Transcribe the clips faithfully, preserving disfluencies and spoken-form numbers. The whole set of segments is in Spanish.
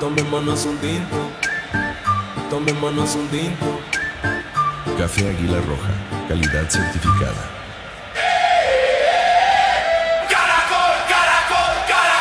tomémonos un tinto, tomémonos un tinto. Café Águila Roja, calidad certificada. ¡Caracol, caracol,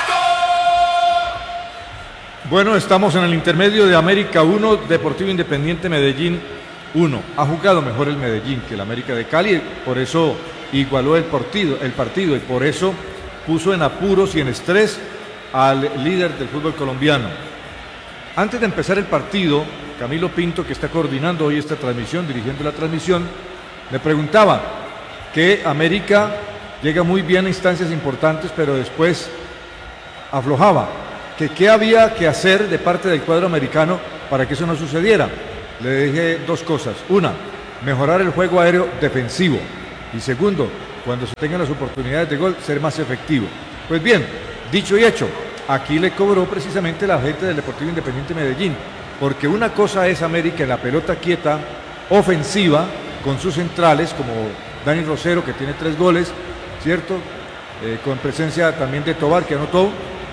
caracol! Bueno, estamos en el intermedio de América uno, Deportivo Independiente Medellín uno. Ha jugado mejor el Medellín que el América de Cali, por eso igualó el partido, el partido y por eso puso en apuros y en estrés al líder del fútbol colombiano. Antes de empezar el partido, Camilo Pinto, que está coordinando hoy esta transmisión, dirigiendo la transmisión, me preguntaba que América llega muy bien a instancias importantes, pero después aflojaba, que qué había que hacer de parte del cuadro americano para que eso no sucediera. Le dije dos cosas: una, mejorar el juego aéreo defensivo, y segundo, cuando se tengan las oportunidades de gol, ser más efectivo. Pues bien, dicho y hecho, aquí le cobró precisamente la gente del Deportivo Independiente Medellín, porque una cosa es América en la pelota quieta, ofensiva, con sus centrales, como Dani Rosero, que tiene tres goles, ¿cierto? Eh, con presencia también de Tobar, que anotó.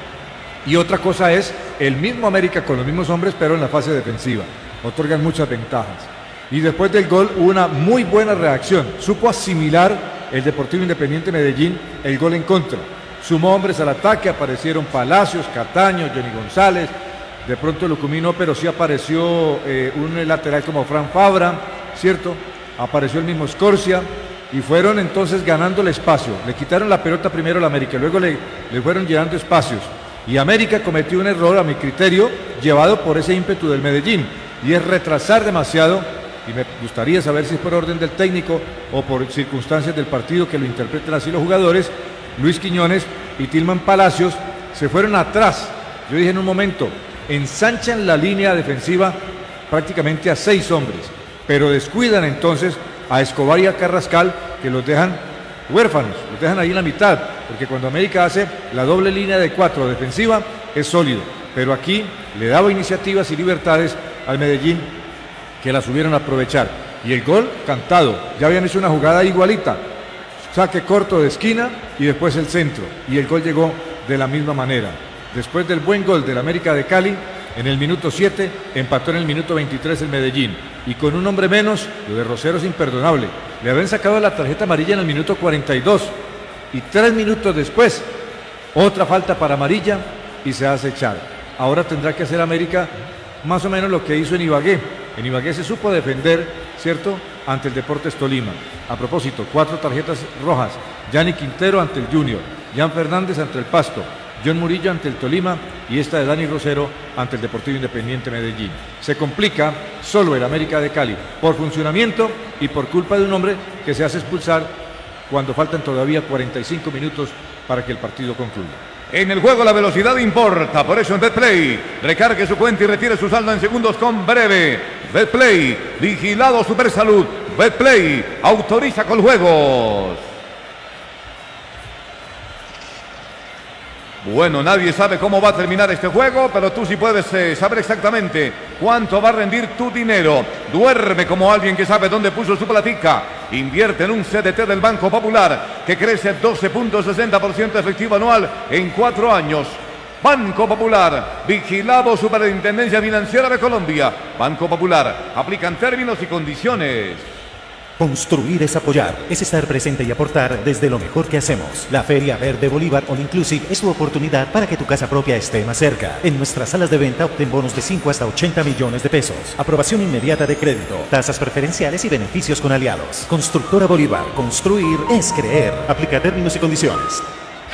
Y otra cosa es el mismo América con los mismos hombres, pero en la fase defensiva. Otorgan muchas ventajas. Y después del gol hubo una muy buena reacción. Supo asimilar el Deportivo Independiente Medellín el gol en contra. Sumó hombres al ataque, aparecieron Palacios, Cataño, Johnny González, de pronto Lucumí no, pero sí apareció eh, un lateral como Fran Fabra, ¿cierto? Apareció el mismo Scorcia y fueron entonces ganando el espacio. Le quitaron la pelota primero al América, luego le, le fueron llenando espacios. Y América cometió un error, a mi criterio, llevado por ese ímpetu del Medellín, y es retrasar demasiado. Y me gustaría saber si es por orden del técnico o por circunstancias del partido que lo interpreten así los jugadores. Luis Quiñones y Tilman Palacios se fueron atrás. Yo dije en un momento, ensanchan la línea defensiva prácticamente a seis hombres, pero descuidan entonces a Escobar y a Carrascal, que los dejan huérfanos, los dejan ahí en la mitad, porque cuando América hace la doble línea de cuatro defensiva es sólido, pero aquí le daba iniciativas y libertades al Medellín, que la subieron a aprovechar. Y el gol cantado, ya habían hecho una jugada igualita, saque corto de esquina y después el centro, y el gol llegó de la misma manera. Después del buen gol del América de Cali, en el minuto siete, empató en el minuto veintitrés el Medellín, y con un hombre menos, lo de Rosero es imperdonable. Le habían sacado la tarjeta amarilla en el minuto cuarenta y dos, y tres minutos después, otra falta para amarilla, y se hace echar. Ahora tendrá que hacer América más o menos lo que hizo en Ibagué. En Ibagué se supo defender, ¿cierto?, ante el Deportes Tolima. A propósito, cuatro tarjetas rojas. Yanni Quintero ante el Junior, Jan Fernández ante el Pasto, John Murillo ante el Tolima y esta de Dani Rosero ante el Deportivo Independiente Medellín. Se complica solo el América de Cali por funcionamiento y por culpa de un hombre que se hace expulsar cuando faltan todavía cuarenta y cinco minutos para que el partido concluya. En el juego la velocidad importa, por eso en Betplay recargue su cuenta y retire su saldo en segundos con Breve. Betplay, vigilado Supersalud. Betplay, autoriza con juegos. Bueno, nadie sabe cómo va a terminar este juego, pero tú sí puedes eh, saber exactamente cuánto va a rendir tu dinero. Duerme como alguien que sabe dónde puso su platica. Invierte en un C D T del Banco Popular que crece doce punto sesenta por ciento efectivo anual en cuatro años. Banco Popular, vigilado Superintendencia Financiera de Colombia. Banco Popular, aplican términos y condiciones. Construir es apoyar, es estar presente y aportar desde lo mejor que hacemos. La Feria Verde Bolívar All Inclusive es tu oportunidad para que tu casa propia esté más cerca. En nuestras salas de venta obtén bonos de cinco hasta ochenta millones de pesos. Aprobación inmediata de crédito, tasas preferenciales y beneficios con aliados. Constructora Bolívar, construir es creer. Aplica términos y condiciones.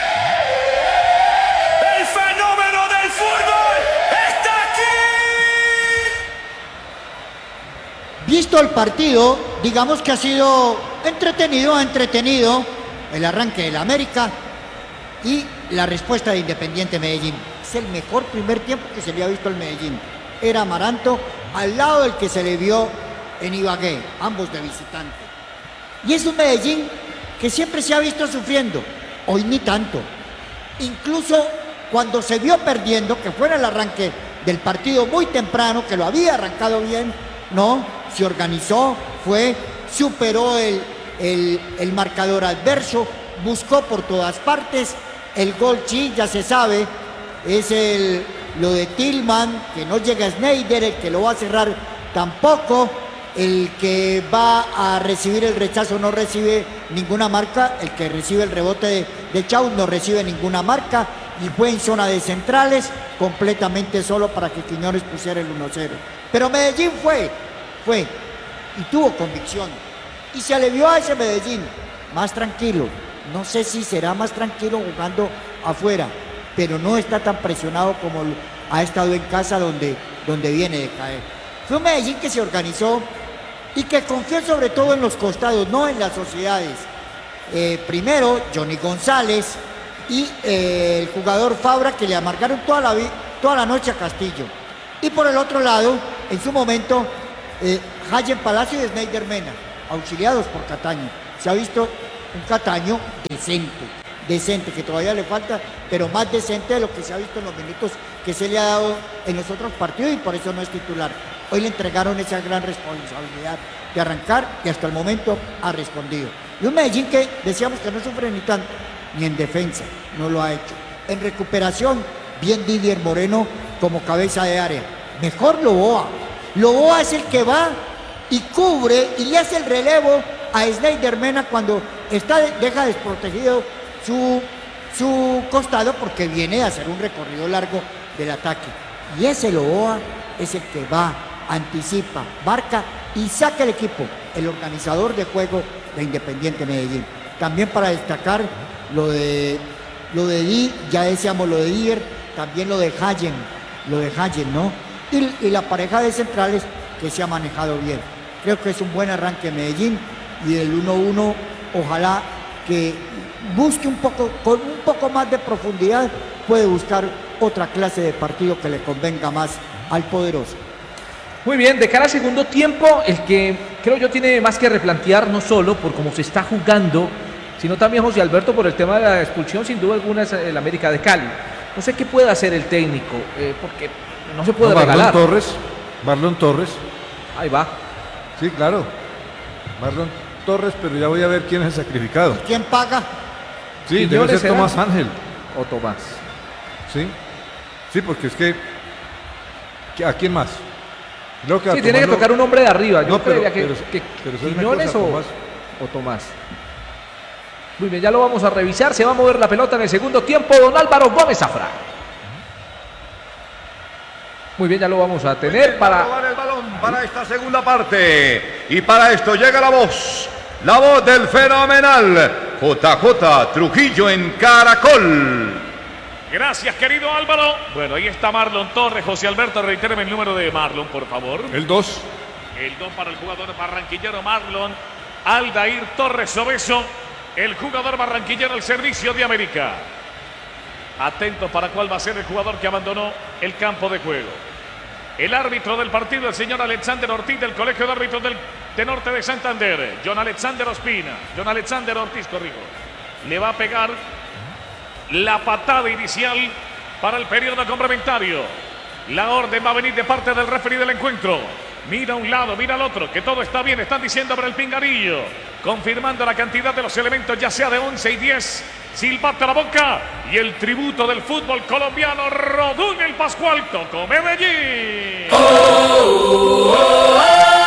Visto el partido, digamos que ha sido entretenido, entretenido el arranque del América y la respuesta de Independiente Medellín. Es el mejor primer tiempo que se le ha visto al Medellín. Era Amaranto al lado del que se le vio en Ibagué, ambos de visitante. Y es un Medellín que siempre se ha visto sufriendo, hoy ni tanto. Incluso cuando se vio perdiendo, que fue en el arranque del partido muy temprano, que lo había arrancado bien, no, se organizó, fue, superó el, el, el marcador adverso, buscó por todas partes, el gol sí, ya se sabe, es el, lo de Tillman, que no llega Sneijder, el que lo va a cerrar tampoco, el que va a recibir el rechazo no recibe ninguna marca, el que recibe el rebote de, de Chau no recibe ninguna marca, y fue en zona de centrales, completamente solo para que Quiñones pusiera el uno cero. Pero Medellín fue, fue, y tuvo convicción, y se le vio a ese Medellín más tranquilo. No sé si será más tranquilo jugando afuera, pero no está tan presionado como ha estado en casa donde, donde viene de caer. Fue un Medellín que se organizó y que confió sobre todo en los costados, no en las sociedades. Eh, primero, Johnny González y eh, el jugador Fabra, que le amargaron toda la, toda la noche a Castillo. Y por el otro lado, en su momento, eh, Hayen Palacio y Sneijder Mena, auxiliados por Cataño. Se ha visto un Cataño decente, decente, que todavía le falta, pero más decente de lo que se ha visto en los minutos que se le ha dado en los otros partidos, y por eso no es titular. Hoy le entregaron esa gran responsabilidad de arrancar y hasta el momento ha respondido. Y un Medellín que decíamos que no sufre ni tanto, ni en defensa, no lo ha hecho. En recuperación, bien Didier Moreno como cabeza de área. Mejor Loboa. Loboa es el que va y cubre y le hace el relevo a Sneijder Mena cuando está, deja desprotegido su, su costado, porque viene a hacer un recorrido largo del ataque. Y ese Loboa es el que va, anticipa, marca y saca el equipo, el organizador de juego de Independiente Medellín. También para destacar lo de lo de Di, ya decíamos lo de Dier, también lo de Hayen, lo de Hayen, ¿no? Y, y la pareja de centrales que se ha manejado bien. Creo que es un buen arranque Medellín, y el uno uno, ojalá que busque un poco, con un poco más de profundidad, puede buscar otra clase de partido que le convenga más al poderoso. Muy bien, de cara al segundo tiempo, el que creo yo tiene más que replantear, no solo por cómo se está jugando, sino también José Alberto por el tema de la expulsión, sin duda alguna es el América de Cali. No sé qué puede hacer el técnico, eh, porque no se puede no, Marlon regalar. Torres, Marlon Torres. Ahí va. Sí, claro. Marlon Torres, pero ya voy a ver quién es el sacrificado. ¿Y quién paga? Sí, debe ser será? Tomás Ángel. O Tomás. Sí, sí, porque es que ¿a quién más? Creo que sí, tiene que tocar un hombre de arriba. Yo no, pero, creería que, pero, que pero Quiñones cosa, o Tomás. o Tomás. Muy bien, ya lo vamos a revisar. Se va a mover la pelota en el segundo tiempo. Don Álvaro Gómez Zafra. Muy bien, ya lo vamos a tener bien, para robar el balón para esta segunda parte. Y para esto llega la voz. La voz del fenomenal J J Trujillo en Caracol. Gracias, querido Álvaro. Bueno, ahí está Marlon Torres. José Alberto, reitéreme el número de Marlon, por favor. El dos. El dos para el jugador barranquillero Marlon Aldair Torres Obeso, el jugador barranquillero al servicio de América. Atentos para cuál va a ser el jugador que abandonó el campo de juego. El árbitro del partido, el señor Alexander Ortiz, del Colegio de Árbitros del, de Norte de Santander. John Alexander Ospina. John Alexander Ortiz, corrijo. Le va a pegar la patada inicial para el periodo complementario. La orden va a venir de parte del referee del encuentro. Mira a un lado, mira al otro, que todo está bien, están diciendo para el pingarillo. Confirmando la cantidad de los elementos, ya sea de once y diez. Silbato a la boca y el tributo del fútbol colombiano. Rodún el Pascual, tocó Medellín. Oh, oh, oh,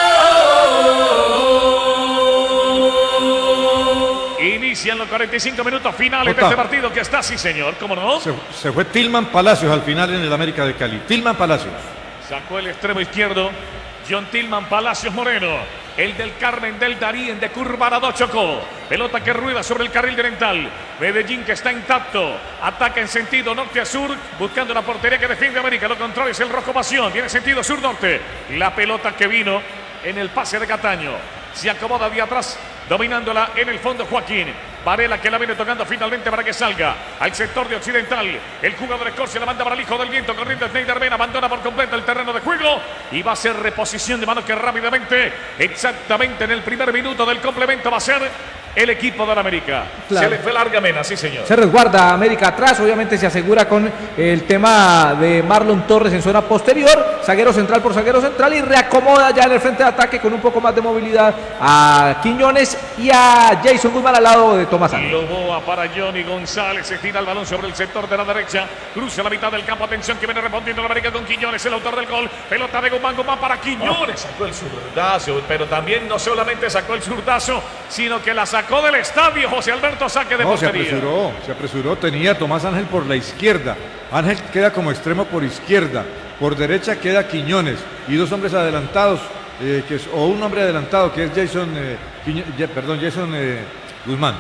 oh. Inician los cuarenta y cinco minutos finales Jota. de este partido que está, sí señor, ¿cómo no? Se, se fue Tillman Palacios al final en el América de Cali. Tillman Palacios. Sacó el extremo izquierdo John Tillman Palacios Moreno. El del Carmen del Darien de Curvarado chocó. Pelota que rueda sobre el carril delantal. Medellín que está intacto. Ataca en sentido norte a sur. Buscando la portería que defiende América. Lo contrario es el Rojo Pasión. Tiene sentido sur-norte. La pelota que vino en el pase de Cataño. Se acomoda de atrás. Dominándola en el fondo Joaquín. Varela que la viene tocando finalmente para que salga al sector de Occidental. El jugador de Escorcia la manda para el hijo del viento. Corriendo Sneijder Mena. Abandona por completo el terreno de juego. Y va a ser reposición de mano que rápidamente, exactamente en el primer minuto del complemento, va a ser el equipo de la América. Claro. Se le fue larga mena, sí señor. Se resguarda América atrás, obviamente se asegura con el tema de Marlon Torres en zona posterior, zaguero central por zaguero central y reacomoda ya en el frente de ataque con un poco más de movilidad a Quiñones y a Jason Guzmán al lado de Tomás Ángel. Loboa para Johnny González, se tira el balón sobre el sector de la derecha, cruza la mitad del campo, atención que viene respondiendo la América con Quiñones, el autor del gol, pelota de Guzmán, Guzmán para Quiñones, sacó el zurdazo, pero también no solamente sacó el zurdazo, sino que la sacó del estadio. José Alberto, saque de No, se portería. apresuró, se apresuró, tenía Tomás Ángel por la izquierda, Ángel queda como extremo por izquierda, por derecha queda Quiñones y dos hombres adelantados, eh, que es, o un hombre adelantado que es Jason, eh, Quiño- ya- perdón, Jason eh, Guzmán.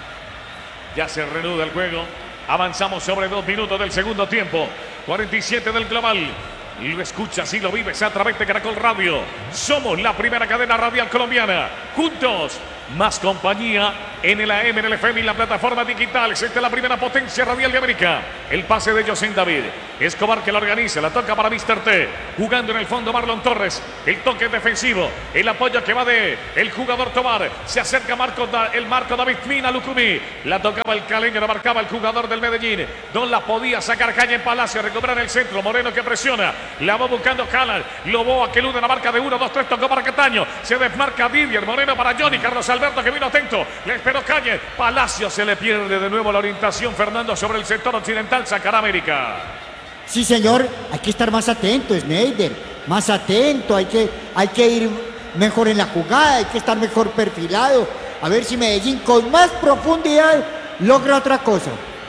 Ya se reanuda el juego. Avanzamos sobre dos minutos del segundo tiempo. cuarenta y siete del global. Y lo escuchas y lo vives a través de Caracol Radio. Somos la primera cadena radial colombiana. Juntos, más compañía en el A M, en el F M y la plataforma digital. Esta es la primera potencia radial de América. El pase de José David. Escobar que la organiza. La toca para mister T. Jugando en el fondo Marlon Torres. El toque defensivo. El apoyo que va de el jugador Tobar. Se acerca Marco, el Marco David Mina Lucumí. La tocaba el caleño. La marcaba el jugador del Medellín. No la podía sacar Calle en Palacio. Recuperar el centro. Moreno que presiona. La va buscando Calan. Loboa que elude la marca de uno, dos, tres. Tocó para Cataño. Se desmarca Didier. Moreno para Johnny. Carlos Alberto que vino atento. Le esperó Calle. Palacio se le pierde de nuevo la orientación. Fernando sobre el sector occidental. Sacará América. Sí, señor, hay que estar más atento, Schneider, más atento, hay que, hay que ir mejor en la jugada, hay que estar mejor perfilado, a ver si Medellín con más profundidad logra otra cosa.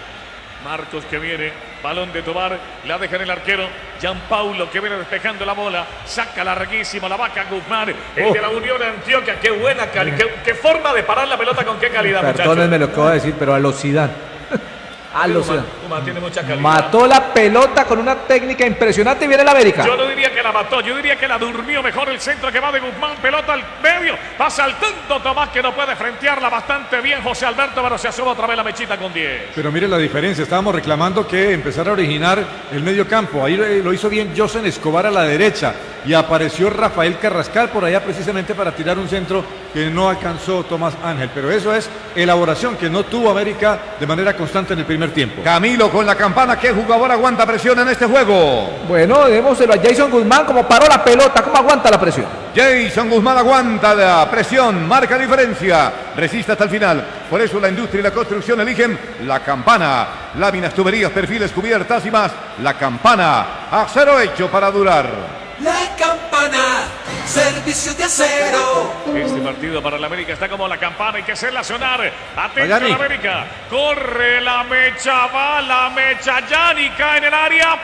Marcos que viene, balón de Tobar, la deja en el arquero, Gianpaulo que viene despejando la bola, saca larguísimo la vaca Guzmán, el Oh. de la Unión de Antioquia, qué buena calidad, qué, qué forma de parar la pelota, con qué calidad, muchachos. Perdónenme lo que voy a decir, pero a los Zidane. A los Guzmán, Zidane. Guzmán tiene mucha calidad. Mató la pelota con una técnica impresionante y viene el América. Yo no diría que la mató, yo diría que la durmió mejor el centro que va de Guzmán, pelota al medio, pasa al tanto Tomás que no puede frentearla bastante bien José Alberto, pero se asoma otra vez la mechita con diez. Pero mire la diferencia, estábamos reclamando que empezara a originar el medio campo, ahí lo lo hizo bien Josen Escobar a la derecha y apareció Rafael Carrascal por allá precisamente para tirar un centro que no alcanzó Tomás Ángel, pero eso es elaboración que no tuvo América de manera constante en el primer tiempo. Camilo con la campana. ¿Qué jugador aguanta presión en este juego? Bueno, démoselo a Jason Guzmán como paró la pelota, cómo aguanta la presión. Jason Guzmán aguanta la presión, marca diferencia, resiste hasta el final. Por eso la industria y la construcción eligen la campana. Láminas, tuberías, perfiles, cubiertas y más. La campana, acero hecho para durar. La campana, servicio de acero. Este partido para la América está como la campana, hay que hacerla sonar. Atento Vaya, la América. Corre la mecha, va la mecha. Yanni cae en el área.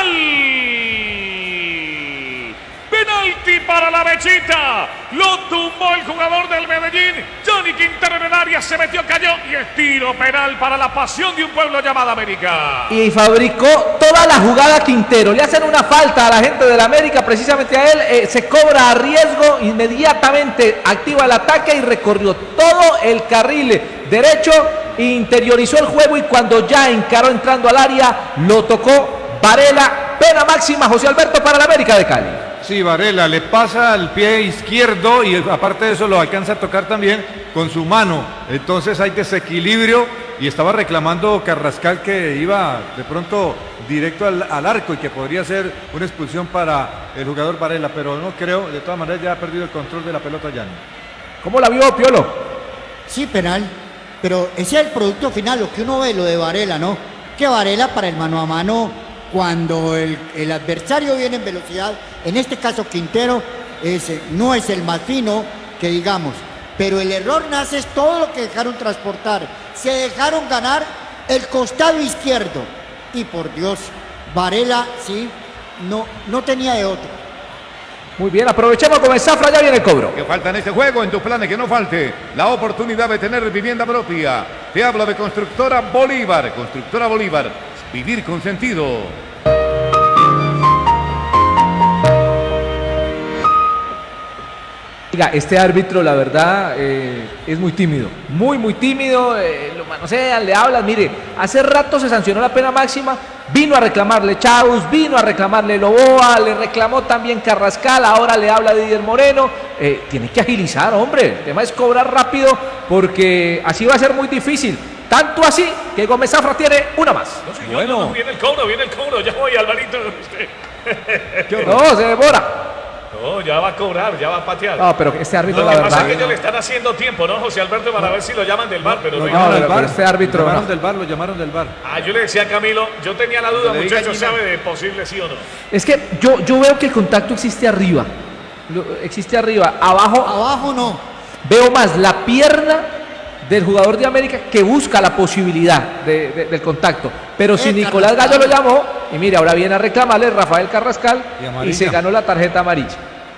¡Penal! Penalti para la mechita. Lo tumbó el jugador del Medellín. Johnny Quintero en el área, se metió, cayó. Y es tiro penal para la pasión de un pueblo llamado América. Y fabricó toda la jugada Quintero. Le hacen una falta a la gente de la América, precisamente a él. eh, se cobra a riesgo, inmediatamente activa el ataque y recorrió todo el carril derecho, interiorizó el juego y cuando ya encaró entrando al área, lo tocó Varela. Pena máxima, José Alberto, para la América de Cali. Sí, Varela le pasa al pie izquierdo y aparte de eso lo alcanza a tocar también con su mano. Entonces hay desequilibrio y estaba reclamando Carrascal que iba de pronto directo al, al arco y que podría ser una expulsión para el jugador Varela, pero no creo, de todas maneras ya ha perdido el control de la pelota Yanni. ¿Cómo la vio, Piolo? Sí, penal, pero ese es el producto final, lo que uno ve, lo de Varela, ¿no? Que Varela para el mano a mano, cuando el, el adversario viene en velocidad, en este caso Quintero, es, no es el más fino que digamos, pero el error nace es todo lo que dejaron transportar, se dejaron ganar el costado izquierdo y por Dios, Varela sí, no, no tenía de otro. Muy bien, aprovechemos con el Zafra, ya viene el cobro. ¿Qué falta en este juego? En tus planes que no falte la oportunidad de tener vivienda propia. Te hablo de Constructora Bolívar. Constructora Bolívar. Vivir con sentido. Oiga, este árbitro, la verdad, eh, es muy tímido. Muy, muy tímido. Eh, lo man- no sean, le hablan, mire, hace rato se sancionó la pena máxima, vino a reclamarle Chaus, vino a reclamarle Loboa, le reclamó también Carrascal, ahora le habla Didier Moreno, eh, tiene que agilizar, hombre, el tema es cobrar rápido porque así va a ser muy difícil. Tanto así que Gómez Zafra tiene una más. No, señor, bueno. No, no, viene el cobro, viene el cobro. Ya voy, Alvarito. No, se demora. No, ya va a cobrar, ya va a patear. No, pero este árbitro, no, la lo que verdad. pasa es que ellos le están haciendo tiempo, ¿no, José Alberto? Para ver si lo llaman del V A R, pero lo no. llamaron del V A R. Este árbitro. Lo llamaron no. del V A R, lo llamaron del V A R. Ah, yo le decía a Camilo, yo tenía la duda, muchachos, ¿sabe de posible sí o no? Es que yo, yo veo que el contacto existe arriba. Lo, existe arriba. Abajo. Abajo no. Veo más la pierna del jugador de América que busca la posibilidad de, de, del contacto. Pero si eh, Nicolás Gallo lo llamó, y mire, ahora viene a reclamarle Rafael Carrascal y, y se ganó la tarjeta amarilla.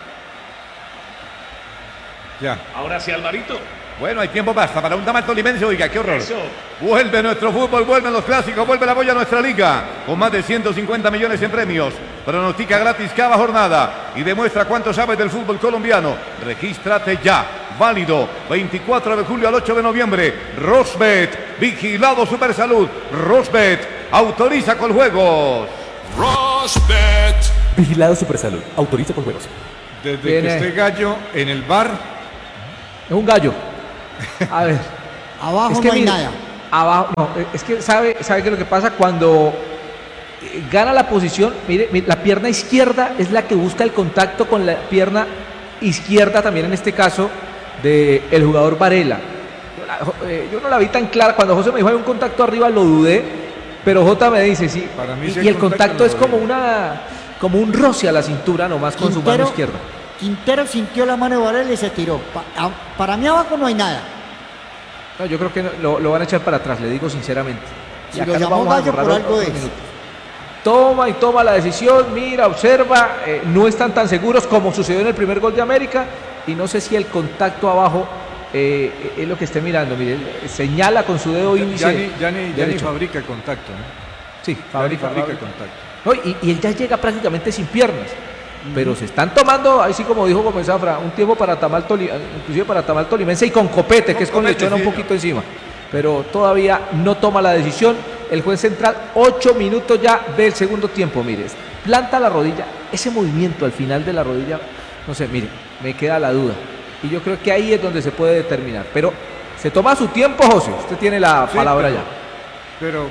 Ya. Ahora sí, Alvarito. Bueno, hay tiempo basta para un Damal Tolimense, oiga, qué horror. Eso. Vuelve nuestro fútbol, vuelven los clásicos, vuelve la boya a nuestra liga, con más de ciento cincuenta millones en premios. Pronostica gratis cada jornada y demuestra cuánto sabes del fútbol colombiano. Regístrate ya, válido, veinticuatro de julio al ocho de noviembre. Rosbet, vigilado Supersalud. Rosbet, autoriza con juegos. Rosbet. Vigilado Supersalud, autoriza con juegos. Desde Viene. que esté Gallo en el bar. Es un gallo. A ver. Abajo es que no hay mire, nada. Abajo, no, es que sabe, sabe que lo que pasa cuando gana la posición, mire, mire, la pierna izquierda es la que busca el contacto con la pierna izquierda también en este caso del el jugador Varela. Yo, la, eh, yo no la vi tan clara, cuando José me dijo hay un contacto arriba lo dudé, pero Jota me dice sí, Para mí y, sí y el contacto contacto es como una como un roce a la cintura nomás con Quintero, su mano izquierda. Quintero sintió la mano de Varela y se tiró. Pa, a, para mí abajo no hay nada. No, yo creo que no, lo, lo van a echar para atrás, le digo sinceramente. Si lo llamó Gallo por algo es. Toma y toma la decisión, mira, observa, eh, no están tan seguros como sucedió en el primer gol de América y no sé si el contacto abajo eh, es lo que esté mirando, mire, señala con su dedo índice. Ya ni, ya ni, ya ni fabrica el contacto, ¿no? Sí, fabrica, fabrica, fabrica el contacto. No, y, y él ya llega prácticamente sin piernas. Pero se están tomando, así como dijo Gómez Zafra, un tiempo para Tamal Toli, inclusive para Tamal Tolimense y con Copete, con que es con Copete, lechona sí, un poquito no. encima. Pero todavía no toma la decisión. El juez central, ocho minutos ya del segundo tiempo, mire, planta la rodilla, ese movimiento al final de la rodilla, no sé, mire, me queda la duda. Y yo creo que ahí es donde se puede determinar. Pero se toma su tiempo, José, usted tiene la sí, palabra pero, ya. Pero,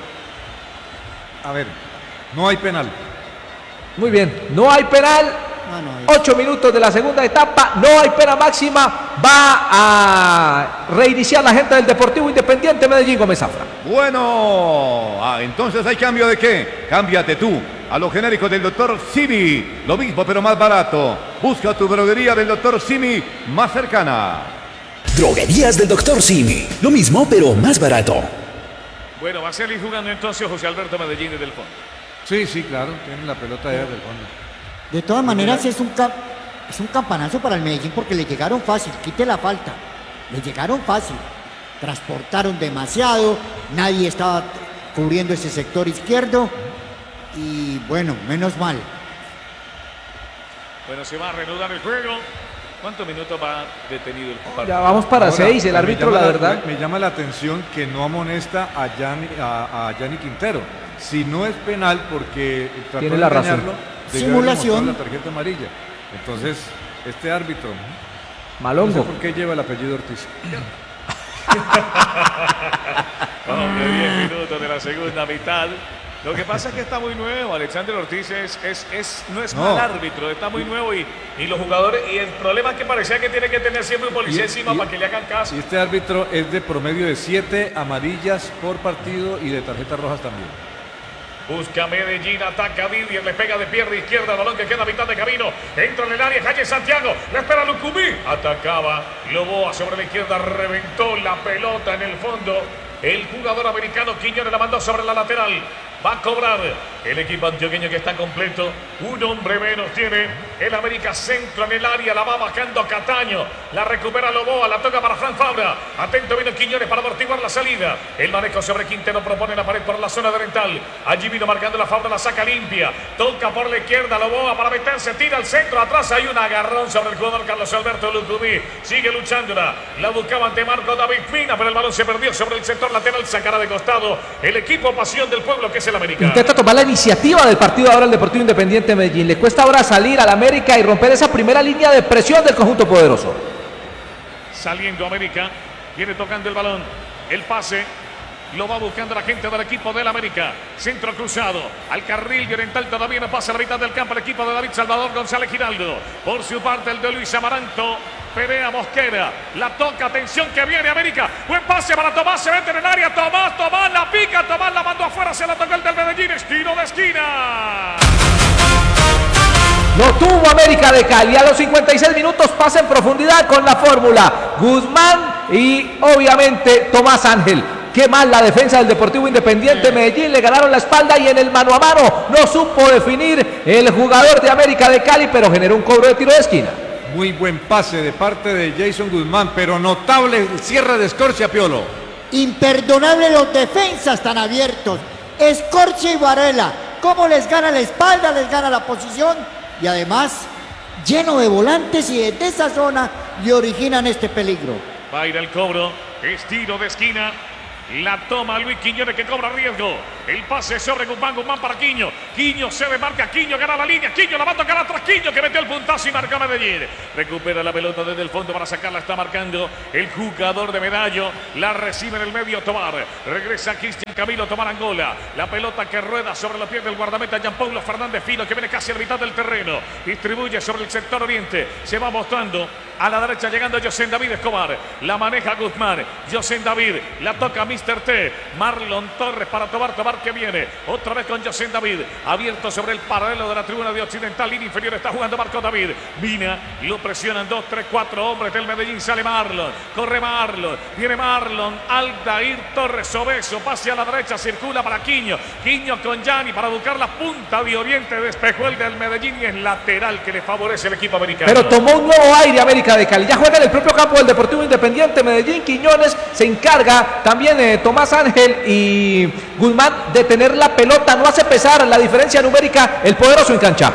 a ver, no hay penal. Muy bien, no hay penal. No, no hay. Ocho minutos de la segunda etapa, no hay pena máxima. Va a reiniciar la gente del Deportivo Independiente Medellín, Gómez Zafra. Bueno, ah, entonces hay cambio de qué? Cámbiate tú a los genéricos del doctor Simi. Lo mismo pero más barato. Busca tu droguería del doctor Simi más cercana. Droguerías del doctor Simi. Lo mismo pero más barato. Bueno, va a salir jugando entonces José Alberto Medellín desde el fondo. Sí, sí, claro, tienen la pelota allá del fondo. De todas maneras es un, es un campanazo para el Medellín porque le llegaron fácil, quite la falta. Le llegaron fácil. Transportaron demasiado, nadie estaba cubriendo ese sector izquierdo y bueno, menos mal. Bueno, se va a reanudar el juego. ¿Cuántos minutos va detenido el partido? Ya vamos para Ahora, seis, el árbitro la, la verdad. Me, me llama la atención que no amonesta a Gianni, a, a Gianni Quintero. Si no es penal porque trató Tiene de la engañarlo, razón. Simulación. La tarjeta amarilla. Entonces, este árbitro, Malongo. No sé por qué lleva el apellido Ortiz. Hombre, diez minutos de la segunda mitad. Lo que pasa es que está muy nuevo. Alexander Ortiz es, es, es, no es no. mal árbitro, está muy nuevo y, y los jugadores. Y el problema es que parecía que tiene que tener siempre un policía y, encima y, para que le hagan caso. Y este árbitro es de promedio de siete amarillas por partido y de tarjetas rojas también. Busca Medellín, ataca Didier, le pega de pierna izquierda, balón que queda a mitad de camino, entra en el área, calle Santiago, le espera Lucumí, atacaba, Loboa sobre la izquierda, reventó la pelota en el fondo, el jugador americano Quiñones la mandó sobre la lateral, Va a cobrar el equipo antioqueño que está completo. Un hombre menos tiene el América. Centro en el área. La va bajando Cataño. La recupera Loboa. La toca para Fran Fabra. Atento vino Quiñones para amortiguar la salida. El manejo sobre Quintero. Propone la pared por la zona oriental. Allí vino marcando la Fabra. La saca limpia. Toca por la izquierda Loboa para meterse. Tira al centro. Atrás hay un agarrón sobre el jugador Carlos Alberto Lucumí. Sigue luchándola. La buscaba ante Marco David Mina. Pero el balón se perdió sobre el sector lateral. Sacará de costado el equipo Pasión del Pueblo que es el América. Intenta tomar la iniciativa del partido ahora el Deportivo Independiente Medellín. Le cuesta ahora salir al América y romper esa primera línea de presión del conjunto poderoso. Saliendo América. Viene tocando el balón. El pase. Lo va buscando la gente del equipo del América. Centro cruzado. Al carril oriental todavía no pasa a la mitad del campo el equipo de David Salvador González Giraldo. Por su parte el de Luis Amaranto. Perea Mosquera. La toca. Atención que viene América. Buen pase para Tomás. Se mete en el área. Tomás. Tomás la pica. Tomás la mandó afuera. Se la tocó el del Medellín. Estilo de esquina. Lo tuvo América de Cali. A los cincuenta y seis minutos pasa en profundidad con la fórmula. Guzmán y obviamente Tomás Ángel. Qué mal la defensa del Deportivo Independiente Medellín, le ganaron la espalda y en el mano a mano no supo definir el jugador de América de Cali, pero generó un cobro de tiro de esquina. Muy buen pase de parte de Jason Guzmán, pero notable el cierre de Escorcia, Piolo. Imperdonable los defensas tan abiertos. Escorcia y Varela, cómo les gana la espalda, les gana la posición y además lleno de volantes y desde esa zona le originan este peligro. Va a ir el cobro, estilo de esquina. La toma Luis Quiñones que cobra riesgo. El pase sobre Guzmán, Guzmán para Quiño. Quiño se demarca, Quiño gana la línea. Quiño la va a tocar atrás, Quiño que metió el puntazo y marcó Medellín. Recupera la pelota desde el fondo para sacarla. Está marcando el jugador de Medallo. La recibe en el medio Tobar. Regresa Cristian Camilo Tomar Angola. La pelota que rueda sobre los pies del guardameta Jean Paulo Fernández Fino que viene casi a la mitad del terreno. Distribuye sobre el sector oriente. Se va mostrando a la derecha llegando José David Escobar. La maneja Guzmán. José David la toca mister T. Marlon Torres para Tobar. Tobar que viene otra vez con José David. Abierto sobre el paralelo de la tribuna de Occidental. Línea inferior está jugando Marco David. Mina. Lo presionan dos, tres, cuatro hombres del Medellín. Sale Marlon. Corre Marlon. Viene Marlon. Aldair Torres Obeso. Pase a la derecha. Circula para Quiño. Quiño con Gianni para buscar la punta de oriente. Despejó el del Medellín y es lateral que le favorece el equipo americano. Pero tomó un nuevo aire América de Cali. Ya juega en el propio campo del Deportivo Independiente Medellín. Quiñones se encarga también eh, Tomás Ángel y Guzmán de tener la pelota. No hace pesar la diferencia numérica el poderoso en cancha.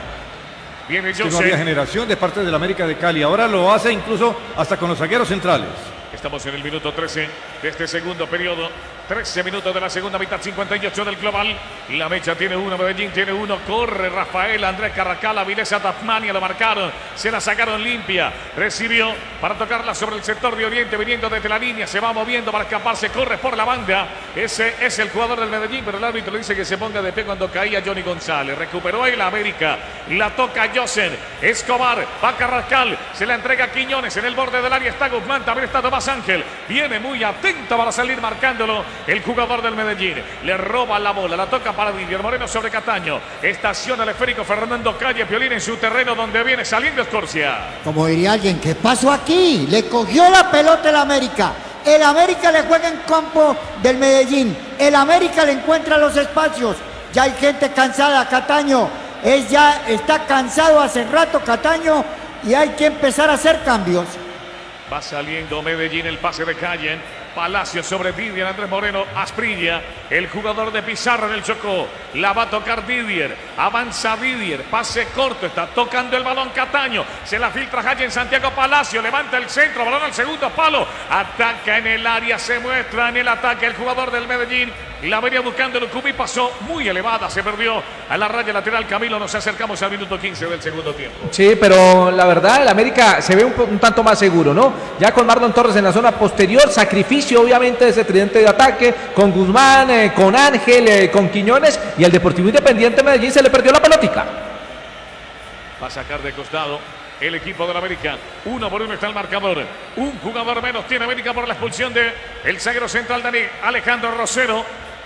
Viene es que no había generación de parte del América de Cali. Ahora lo hace incluso hasta con los zagueros centrales. Estamos en el minuto trece de este segundo periodo. trece minutos de la segunda mitad, cincuenta y ocho del global. La mecha tiene uno, Medellín tiene uno. Corre Rafael, Andrés Carracal, Avilesa Tasmania, lo marcaron. Se la sacaron limpia. Recibió para tocarla sobre el sector de oriente, viniendo desde la línea. Se va moviendo para escaparse, corre por la banda. Ese es el jugador del Medellín, pero el árbitro le dice que se ponga de pie cuando caía Johnny González. Recuperó el América. La toca Josen. Escobar, va Carrascal. Se la entrega a Quiñones. En el borde del área está Guzmán, también está Tomás Ángel. Viene muy atento para salir marcándolo el jugador del Medellín. Le roba la bola, la toca para Didier Moreno sobre Cataño. Estaciona el esférico Fernando Calle Piolín en su terreno donde viene saliendo Escorcia. Como diría alguien, ¿qué pasó aquí? Le cogió la pelota el América. El América le juega en campo del Medellín. El América le encuentra los espacios. Ya hay gente cansada, Cataño. Es ya, está cansado hace rato Cataño y hay que empezar a hacer cambios. Va saliendo Medellín, el pase de Calle. Palacio sobre Didier, Andrés Moreno, Asprilla, el jugador de Pizarro en el Chocó. La va a tocar Didier, avanza Didier, pase corto, está tocando el balón Cataño. Se la filtra Jaya en Santiago Palacio, levanta el centro, balón al segundo palo. Ataca en el área, se muestra en el ataque el jugador del Medellín. La venía buscando el Ucumí, pasó muy elevada, se perdió a la raya lateral. Camilo, nos acercamos al minuto quince del segundo tiempo. Sí, pero la verdad el América se ve un, un tanto más seguro, ¿no? Ya con Marlon Torres en la zona posterior, sacrificio obviamente de ese tridente de ataque, con Guzmán, eh, con Ángel, eh, con Quiñones, y el Deportivo Independiente Medellín se le perdió la pelotica. Va a sacar de costado el equipo de la América. Uno por uno está el marcador. Un jugador menos tiene América por la expulsión de el zaguero central Dani Alejandro Rosero.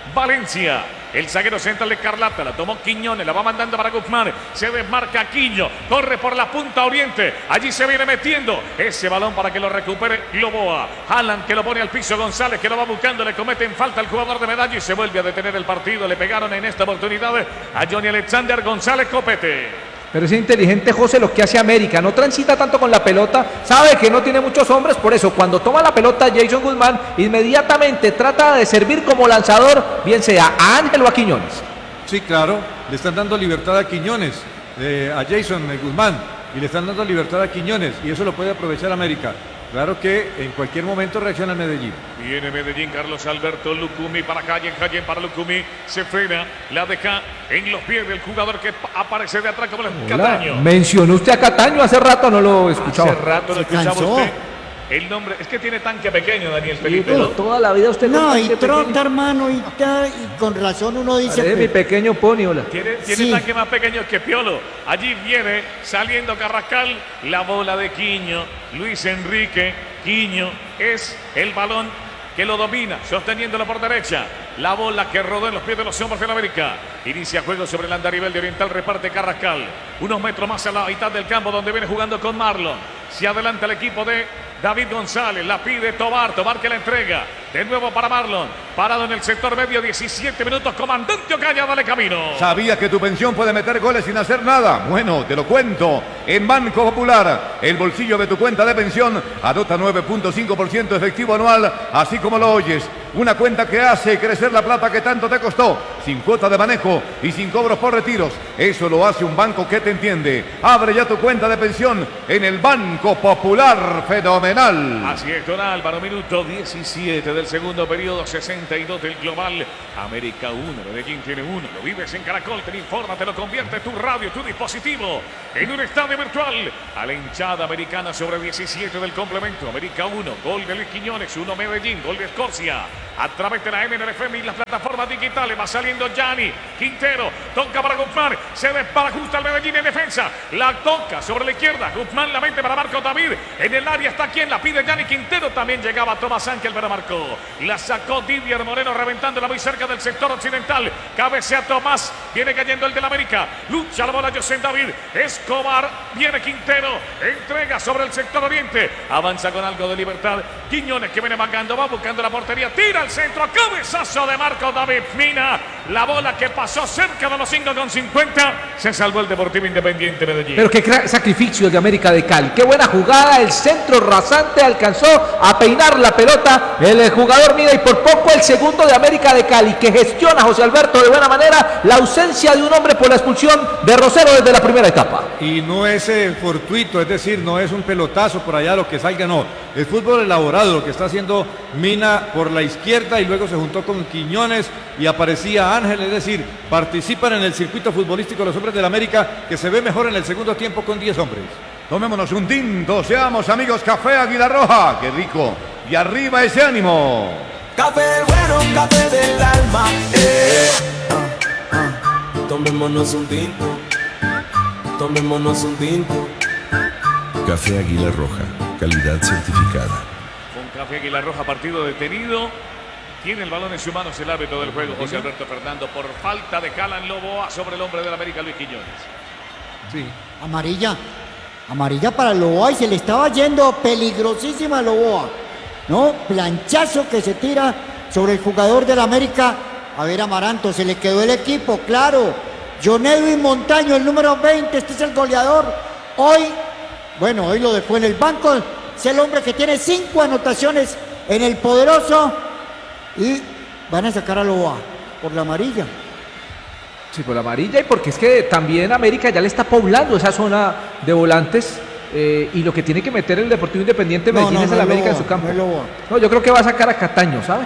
Valencia. El zaguero central de Carlata, la tomó Quiñones, la va mandando para Guzmán, se desmarca Quiño, corre por la punta oriente, allí se viene metiendo ese balón para que lo recupere Loboa. Haaland que lo pone al piso, González que lo va buscando, le comete en falta al jugador de Medallo y se vuelve a detener el partido. Le pegaron en esta oportunidad a Johnny Alexander González Copete. Pero es inteligente José lo que hace América, no transita tanto con la pelota, sabe que no tiene muchos hombres, por eso cuando toma la pelota Jason Guzmán inmediatamente trata de servir como lanzador, bien sea a Ángel o a Quiñones. Sí, claro, le están dando libertad a Quiñones, eh, a Jason Guzmán, y le están dando libertad a Quiñones, y eso lo puede aprovechar América. Claro que en cualquier momento reacciona el Medellín. Viene Medellín, Carlos Alberto Lucumí para Calle, Calle para Lucumí, se frena, la deja en los pies del jugador que aparece de atrás como el Cataño. Mencionó usted a Cataño, hace rato no lo escuchaba. Hace rato lo escuchaba usted. El nombre, es que tiene tanque pequeño, Daniel Felipe. Sí, ¿no? Toda la vida usted no, y trota, hermano, y, ta, y con razón uno dice que... mi pequeño pony, hola. Tiene, tiene sí. tanque más pequeño que Piolo. Allí viene saliendo Carrascal, la bola de Quiño, Luis Enrique, Quiño es el balón que lo domina, sosteniéndolo por derecha. La bola que rodó en los pies de los hombres de la América. Inicia juego sobre el andarivel de Oriental, reparte Carrascal. Unos metros más a la mitad del campo donde viene jugando con Marlon. Se adelanta el equipo de David González, la pide Tobar, Tobar que la entrega. De nuevo para Marlon, parado en el sector medio, diecisiete minutos, comandante Ocaña, dale camino. ¿Sabías que tu pensión puede meter goles sin hacer nada? Bueno, te lo cuento. En Banco Popular, el bolsillo de tu cuenta de pensión adopta nueve punto cinco por ciento efectivo anual, así como lo oyes. Una cuenta que hace crecer la plata que tanto te costó, sin cuota de manejo y sin cobros por retiros. Eso lo hace un banco que te entiende. Abre ya tu cuenta de pensión en el Banco Popular. Fenomenal. Así es, don Álvaro, minuto diecisiete del segundo periodo, sesenta y dos del global. América uno, Medellín tiene uno. Lo vives en Caracol, te informa, te lo convierte tu radio, tu dispositivo en un estadio virtual. A la hinchada americana sobre diecisiete del complemento. América uno, gol de Luis Quiñones, uno Medellín, gol de Escocia. A través de la M N F M y las plataformas digitales va saliendo Gianni Quintero, toca para Guzmán, se desparajusta al Medellín en defensa, la toca sobre la izquierda, Guzmán la mete para Marco David, en el área está quien la pide, Gianni Quintero, también llegaba Tomás Ángel para Marco, la sacó Didier Moreno reventándola muy cerca del sector occidental, cabecea Tomás, viene cayendo el del América, lucha la bola José David, Escobar, viene Quintero, entrega sobre el sector oriente, avanza con algo de libertad, Quiñones que viene marcando, va buscando la portería, tira al centro, cabezazo de Marco David Mina, la bola que pasó cerca de los cinco con cincuenta, se salvó el Deportivo Independiente Medellín. Pero qué sacrificio de América de Cali, qué buena jugada, el centro rasante alcanzó a peinar la pelota, el jugador Mina y por poco el segundo de América de Cali, que gestiona José Alberto de buena manera la ausencia de un hombre por la expulsión de Rosero desde la primera etapa. Y no es eh, fortuito, es decir, no es un pelotazo por allá lo que salga, no, es fútbol elaborado lo que está haciendo Mina por la izquierda y luego se juntó con Quiñones y aparecía Ángel, es decir, participan en el circuito futbolístico los hombres del América, que se ve mejor en el segundo tiempo con diez hombres. Tomémonos un tinto, seamos amigos, Café Águila Roja, qué rico, y arriba ese ánimo. Café bueno, café del alma, eh. ah, ah. Tomémonos un tinto, tomémonos un tinto. Café Águila Roja, calidad certificada. Con Café Águila Roja, partido detenido. Tiene el balón en sus manos el árbitro del juego, José Alberto Fernando, por falta de Haaland Loboa sobre el hombre del América, Luis Quiñones. Sí. Amarilla. Amarilla para Loboa y se le estaba yendo peligrosísima a Loboa. ¿No? Planchazo que se tira sobre el jugador del América. A ver, Amaranto, se le quedó el equipo, claro. John Edwin Montaño, el número veinte, este es el goleador. Hoy, bueno, hoy lo dejó en el banco. Es el hombre que tiene cinco anotaciones en el poderoso. Y van a sacar a Loboa por la amarilla. Sí, por la amarilla y porque es que también América ya le está poblando esa zona de volantes eh, y lo que tiene que meter el Deportivo Independiente Medellín no, no, es el no América Loboa, en su campo. No, no, yo creo que va a sacar a Cataño, ¿sabe?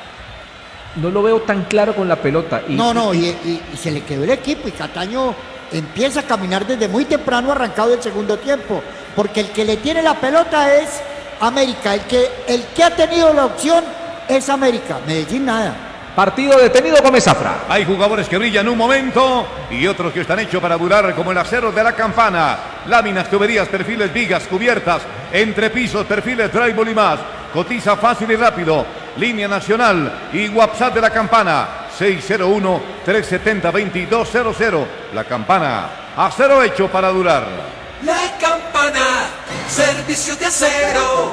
No lo veo tan claro con la pelota. Y, no, no, y, y, y se le quedó el equipo y Cataño empieza a caminar desde muy temprano, arrancado el segundo tiempo, porque el que le tiene la pelota es América, el que, el que ha tenido la opción es América, Medellín nada. Partido detenido, Gómez Zafra. Hay jugadores que brillan un momento y otros que están hechos para durar, como el acero de la campana. Láminas, tuberías, perfiles, vigas, cubiertas, entrepisos, perfiles, drywall y más. Cotiza fácil y rápido. Línea nacional y WhatsApp de la campana. seis cero uno, tres siete cero, dos dos cero cero. La campana, acero hecho para durar. La campana, servicio de acero.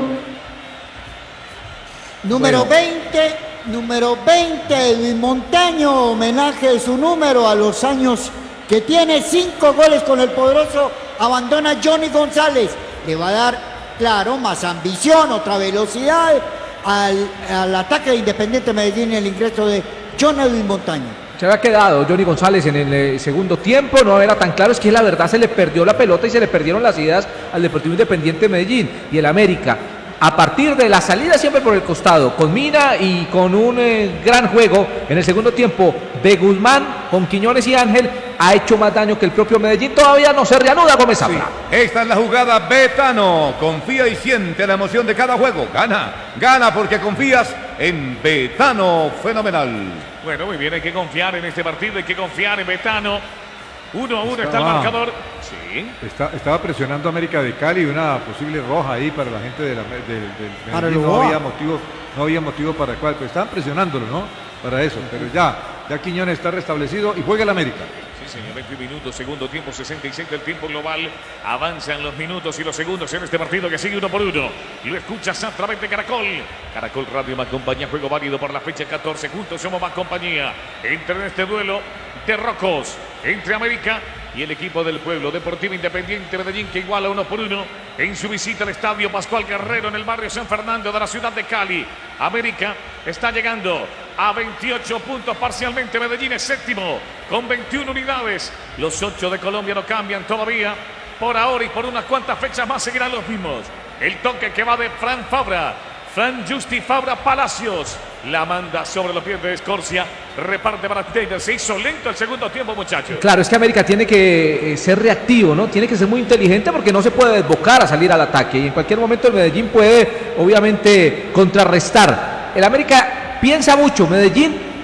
Número veinte, número veinte, Luis Montaño, homenaje de su número a los años que tiene, cinco goles con el poderoso, abandona Johnny González, le va a dar, claro, más ambición, otra velocidad al, al ataque de Independiente Medellín en el ingreso de Johnny Luis Montaño. Se había quedado Johnny González en el eh, segundo tiempo, no era tan claro, es que la verdad se le perdió la pelota y se le perdieron las ideas al Deportivo Independiente Medellín y el América. A partir de la salida siempre por el costado, con Mina y con un eh, gran juego en el segundo tiempo de Guzmán, con Quiñones y Ángel, ha hecho más daño que el propio Medellín. Todavía no se reanuda Gómez Zafra. Sí, esta es la jugada Betano. Confía y siente la emoción de cada juego. Gana, gana porque confías en Betano. Fenomenal. Bueno, muy bien, hay que confiar en este partido, hay que confiar en Betano. Uno a uno Estaba- está el marcador. Sí. Está- estaba presionando a América de Cali, una posible roja ahí para la gente de la, del, del Para Medellín. el No Boa. había motivo, no había motivo para el cual, pero estaban presionándolo, ¿no? Para eso, pero ya, ya Quiñones está restablecido y juega el América. Sí, señor, veinte minutos, segundo tiempo, sesenta y seis del tiempo global. Avanzan los minutos y los segundos en este partido que sigue uno por uno. Lo escuchas a través de Caracol. Caracol Radio más compañía, juego válido por la fecha catorce. Juntos somos más compañía. Entra en este duelo de rocos entre América y el equipo del pueblo, Deportivo Independiente Medellín, que iguala uno por uno en su visita al estadio Pascual Guerrero en el barrio San Fernando de la ciudad de Cali. América está llegando a veintiocho puntos parcialmente. Medellín es séptimo con veintiuna unidades. Los ocho de Colombia no cambian todavía. Por ahora y por unas cuantas fechas más seguirán los mismos. El toque que va de Fran Fabra. Fran Justi Fabra Palacios. La manda sobre los pies de Escorcia. Reparte para Taylor. Se hizo lento el segundo tiempo, muchachos. Claro, es que América tiene que eh, ser reactivo, ¿no? Tiene que ser muy inteligente porque no se puede desbocar a salir al ataque y en cualquier momento el Medellín puede, obviamente, contrarrestar. El América piensa mucho, Medellín